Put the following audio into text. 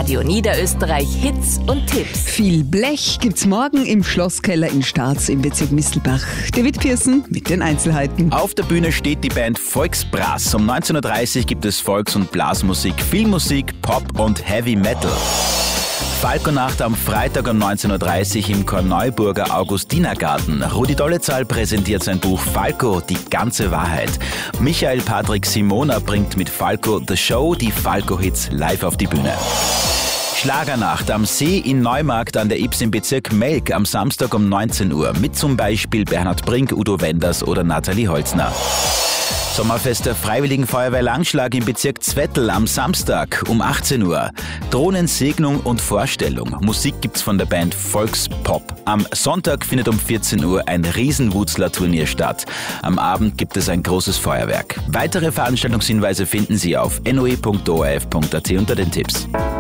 Radio Niederösterreich Hits und Tipps. Viel Blech gibt's morgen im Schlosskeller in Starz im Bezirk Mistelbach. David Pearson mit den Einzelheiten. Auf der Bühne steht die Band Volksbrass. Um 19.30 Uhr gibt es Volks- und Blasmusik, Filmmusik, Pop und Heavy Metal. Falco-Nacht am Freitag um 19.30 Uhr im Korneuburger Augustinergarten. Rudi Dollezahl präsentiert sein Buch Falco, die ganze Wahrheit. Michael Patrick Simona bringt mit Falco The Show die Falco-Hits live auf die Bühne. Schlagernacht am See in Neumarkt an der Ybbs im Bezirk Melk am Samstag um 19 Uhr mit zum Beispiel Bernhard Brink, Udo Wenders oder Nathalie Holzner. Sommerfest der Freiwilligen Feuerwehr Langschlag im Bezirk Zwettl am Samstag um 18 Uhr. Drohnensegnung und Vorstellung. Musik gibt's von der Band Volkspop. Am Sonntag findet um 14 Uhr ein Riesenwutzler-Turnier statt. Am Abend gibt es ein großes Feuerwerk. Weitere Veranstaltungshinweise finden Sie auf noe.orf.at unter den Tipps.